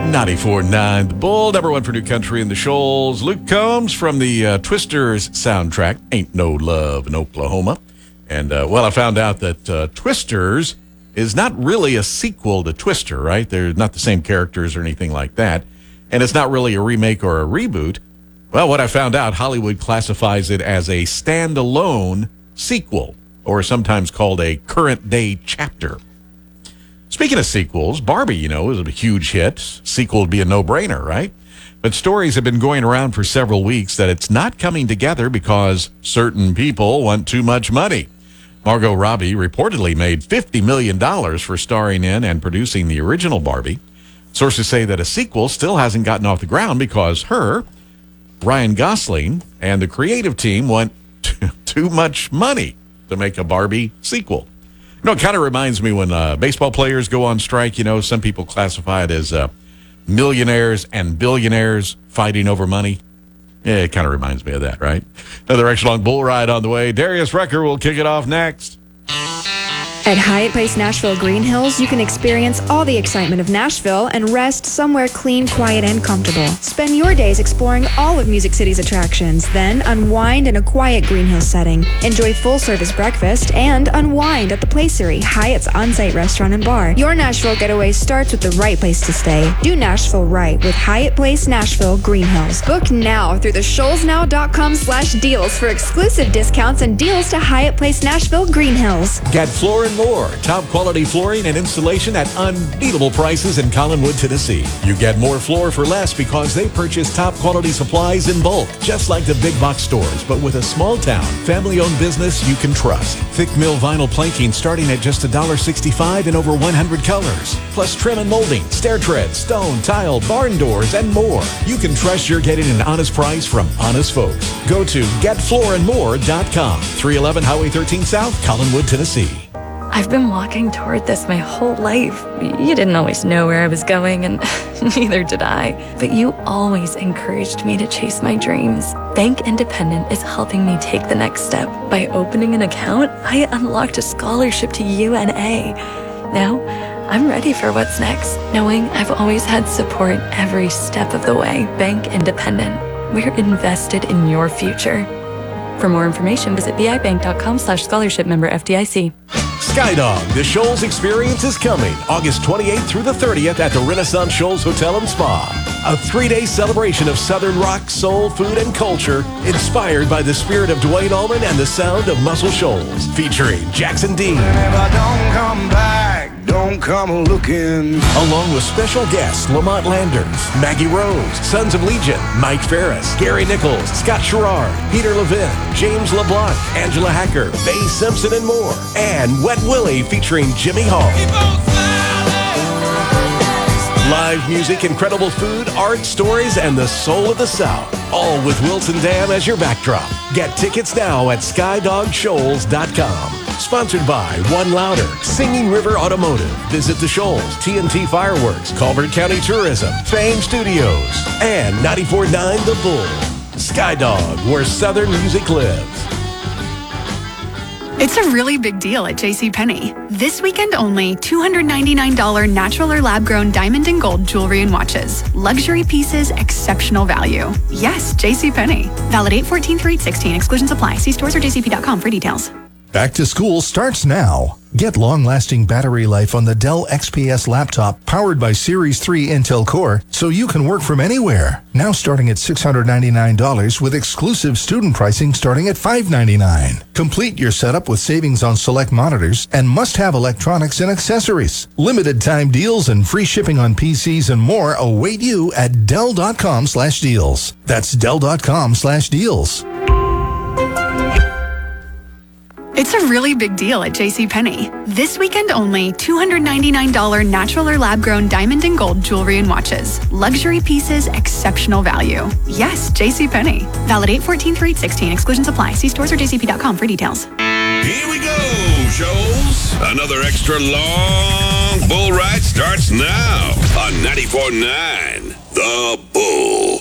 94.9 The Bull, number one for New Country in the Shoals. Luke Combs from the Twisters soundtrack, Ain't No Love in Oklahoma. And, I found out that Twisters is not really a sequel to Twister, right? They're not the same characters or anything like that. And it's not really a remake or a reboot. Well, what I found out, Hollywood classifies it as a standalone sequel, or sometimes called a current day chapter. Speaking of sequels, Barbie, is a huge hit. Sequel would be a no-brainer, right? But stories have been going around for several weeks that it's not coming together because certain people want too much money. Margot Robbie reportedly made $50 million for starring in and producing the original Barbie. Sources say that a sequel still hasn't gotten off the ground because Ryan Gosling, and the creative team want too much money to make a Barbie sequel. It kind of reminds me when baseball players go on strike, some people classify it as millionaires and billionaires fighting over money. Yeah, it kind of reminds me of that, right? Another extra-long bull ride on the way. Darius Rucker will kick it off next. At Hyatt Place Nashville Green Hills, you can experience all the excitement of Nashville and rest somewhere clean, quiet, and comfortable. Spend your days exploring all of Music City's attractions, then unwind in a quiet Green Hills setting. Enjoy full-service breakfast and unwind at the Placery, Hyatt's on-site restaurant and bar. Your Nashville getaway starts with the right place to stay. Do Nashville right with Hyatt Place Nashville Green Hills. Book now through the ShoalsNow.com/deals for exclusive discounts and deals to Hyatt Place Nashville Green Hills. Get Floor & More, top quality flooring and installation at unbeatable prices in Collinwood, Tennessee. You get more floor for less because they purchase top quality supplies in bulk, just like the big box stores, but with a small town, family-owned business you can trust. Thick mill vinyl planking starting at just $1.65 in over 100 colors. Plus trim and molding, stair treads, stone, tile, barn doors, and more. You can trust you're getting an honest price from honest folks. Go to getflooramore.com, 311 Highway 13 South, Collinwood, Tennessee. I've been walking toward this my whole life. You didn't always know where I was going, and neither did I. But you always encouraged me to chase my dreams. Bank Independent is helping me take the next step. By opening an account, I unlocked a scholarship to UNA. Now, I'm ready for what's next, knowing I've always had support every step of the way. Bank Independent. We're invested in your future. For more information, visit bibank.com/scholarship, member FDIC. Skydog, the Shoals Experience is coming August 28th through the 30th at the Renaissance Shoals Hotel and Spa. A 3-day celebration of Southern rock, soul, food, and culture inspired by the spirit of Dwayne Allman and the sound of Muscle Shoals. Featuring Jackson Dean. If I don't come back, don't come looking. Along with special guests Lamont Landers, Maggie Rose, Sons of Legion, Mike Ferris, Gary Nichols, Scott Sherrard, Peter Levin, James LeBlanc, Angela Hacker, Faye Simpson, and more. And Wet Willie featuring Jimmy Hall. Live music, incredible food, art, stories, and the soul of the South. All with Wilson Dam as your backdrop. Get tickets now at SkydogShoals.com. Sponsored by One Louder, Singing River Automotive, Visit the Shoals, TNT Fireworks, Culver County Tourism, Fame Studios, and 94.9 The Bull. Skydog, where Southern music lives. It's a really big deal at JCPenney. This weekend only, $299 natural or lab-grown diamond and gold jewelry and watches. Luxury pieces, exceptional value. Yes, JCPenney. Valid 8/14 through 8/16. Exclusions apply. See stores or jcp.com for details. Back to school starts now. Get long-lasting battery life on the Dell XPS laptop powered by Series 3 Intel Core so you can work from anywhere. Now starting at $699 with exclusive student pricing starting at $599. Complete your setup with savings on select monitors and must-have electronics and accessories. Limited time deals and free shipping on PCs and more await you at Dell.com/deals. That's Dell.com/deals. It's a really big deal at JCPenney. This weekend only, $299 natural or lab-grown diamond and gold jewelry and watches. Luxury pieces, exceptional value. Yes, JCPenney. Valid 8/14 through 8/16. Exclusions apply. See stores or jcp.com for details. Here we go, Shoals. Another extra long bull ride starts now on 94.9 The